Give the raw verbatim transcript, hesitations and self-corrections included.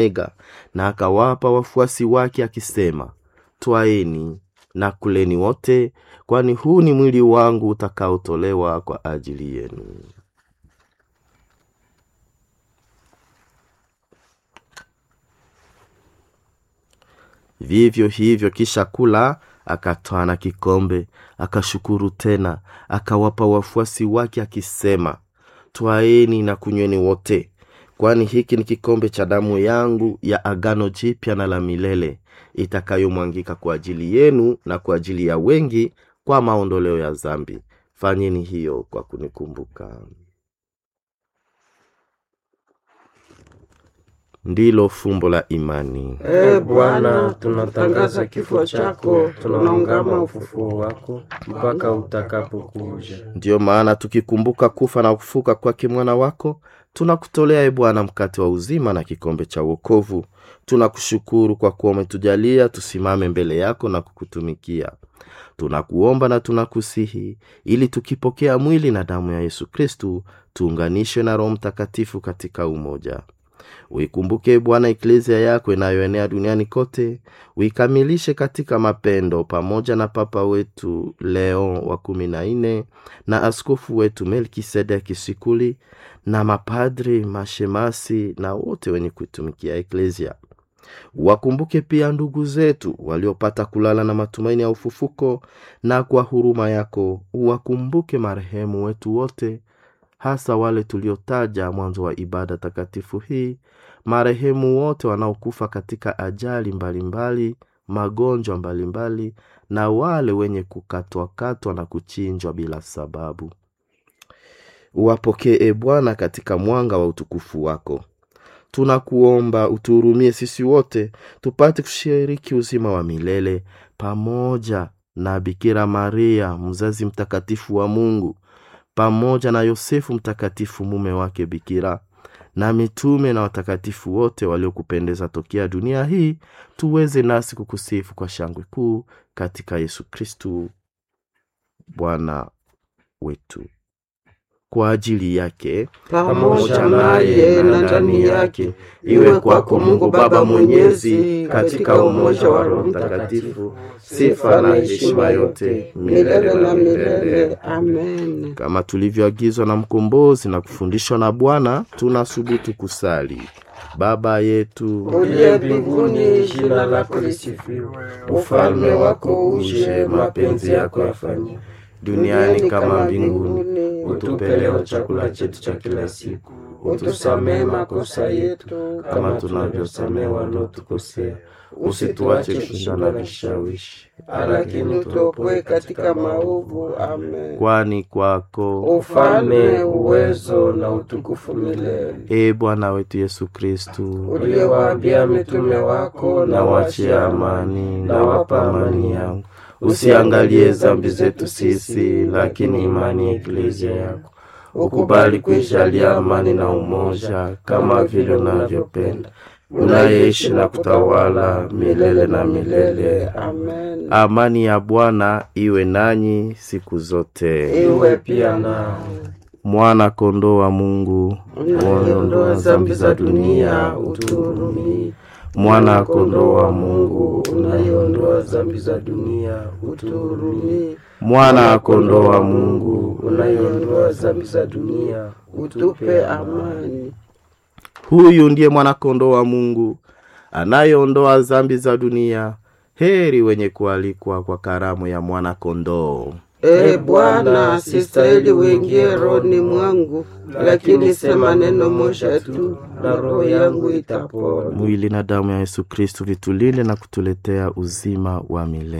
Ega, na akawapa wafuasi wake akisema, twaeni na kuleni wote, kwani huu ni mwili wangu utakaotolewa kwa ajili yenu. Vivyo hivyo kisha kula, akatwaa na kikombe, akashukuru tena, akawapa wafuasi wake akisema, twaeni na kunyweni wote, kwani hiki ni kikombe cha damu yangu ya agano jipya na la milele, itakayomwangika kwa ajili yenu na kwa ajili ya wengi kwa maondoleo ya dhambi. Fanyeni hiyo kwa kunikumbuka. Ndilo fumbo la imani. E Bwana, tunatangaza kifo chako, tunaungama ufufuo wako mpaka utakapokuja. Ndio maana tukikumbuka kufa na kufuka kwake mwana wako, tunakutolea e Bwana mkate wa uzima na kikombe cha wokovu. Tunakushukuru kwa kuwa umetujalia tusimame mbele yako na kukutumikia. Tunakuomba na tunakusihi ili tukipokea mwili na damu ya Yesu Kristu, tuunganishwe na Roho Mtakatifu katika umoja. Uikumbuke Bwana eklezia yako inayoenea duniani kote, uikamilishe katika mapendo, pamoja na Papa wetu Leo wa kumi na nne na askofu wetu Melkisedeki Sikuli na mapadri, mashemasi na wote wenye kuitumikia eklezia. Wakumbuke pia ndugu zetu waliopata kulala na matumaini ya ufufuko, na kwa huruma yako uwakumbuke marehemu wetu wote, hasa wale tuliotaja mwanzo wa ibada takatifu hii, marehemu wote wanaokufa katika ajali mbalimbali mbali, magonjwa mbalimbali mbali, na wale wenye kukatwa katwa na kuchinjwa bila sababu. Uwapokee e Bwana katika mwanga wa utukufu wako. Tunakuomba utuhurumie sisi wote, tupate kushiriki uzima wa milele pamoja na Bikira Maria mzazi mtakatifu wa Mungu, pamoja na Yosefu mtakatifu mume wake Bikira, na mitume na watakatifu wote waliokupendeza tokea dunia hii, tuweze nasi kukusifu kwa shangwe kuu katika Yesu Kristu Bwana wetu. Kwa ajili yake, pamoja naye na ndani yake, iwe kwako Mungu Baba Mwenyezi, katika umoja wa Roho Mtakatifu, sifa na heshima yote milele na milele. Amen. Kama tulivyoagizwa na mkombozi na kufundishwa na Bwana, tunasubutu kusali. Baba yetu uliye mbinguni, jina lako lisifiwe, ufalme wako uje, mapenzi yako yafanyike duniani kama mbinguni. Utupe leo chakula chetu cha kila siku. Utusamehe makosa yetu kama tunavyosamehe wanaotukosea. Usituache kushindana na vishawishi, lakini utuokoe katika maovu. Amen. Kwani kwako ufalme, uwezo na utukufu milele. E Bwana wetu Yesu Kristu, uliyewaambia mitume wako, na waachia amani, na wapa amani yangu, usiangalie dhambi zetu sisi, lakini imani ya eklezia yako. Ukubali kuijalia amani na umoja, kama vile unavyopenda, unayeishi na kutawala milele na milele. Amen. Amani ya Bwana iwe nanyi siku zote. Iwe pia nao. Mwana kondoo wa Mungu, unayeondoa dhambi za dunia, utuhurumie. Mwana kondoo wa Mungu, unayeondoa dhambi za dunia, utuhurumie. Mwana kondoo wa Mungu, unayeondoa dhambi za dunia, utupe amani. Huyu ndiye mwana kondoo wa Mungu, anayeondoa dhambi za dunia. Heri wenye kualikwa kwa karamu ya mwana kondoo. E Bwana, sistahili uingie rohoni mwangu, lakini sema neno moja tu, na roho yangu itapona. Mwili na damu ya Yesu Kristu vitulinde na kutuletea uzima wa milele.